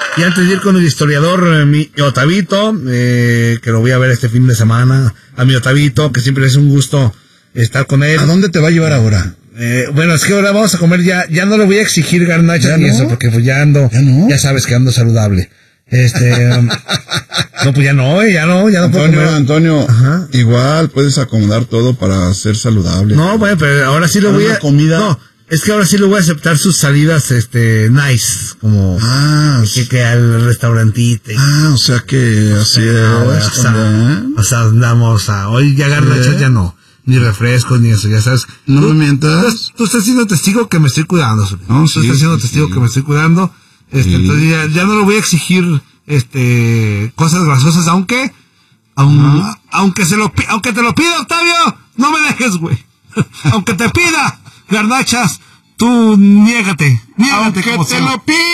Y antes de ir con el historiador, mi Otavito, que lo voy a ver este fin de semana, a mi Otavito, que siempre es un gusto estar con él. ¿A dónde te va a llevar ahora? Bueno, es que ahora vamos a comer, ya no le voy a exigir garnachas ni eso, porque pues ya ando, ya sabes que ando saludable. No, pues ya no puedo comer. Antonio, ajá, igual puedes acomodar todo para ser saludable. No, bueno, pero ahora sí lo voy a... comida. No, es que ahora sí le voy a aceptar sus salidas, nice, como... que al restaurantito. O sea que así es. O sea, andamos hoy ya garnachas ya no. Ni refrescos, ni eso, ya sabes. No me mientas. Tú estás siendo testigo que me estoy cuidando. No, tú estás siendo testigo que me estoy cuidando. Entonces ya no le voy a exigir, cosas graciosas, aunque te lo pida, Octavio, no me dejes, güey. Aunque te pida garnachas, tú niégate aunque como te sea. lo pida.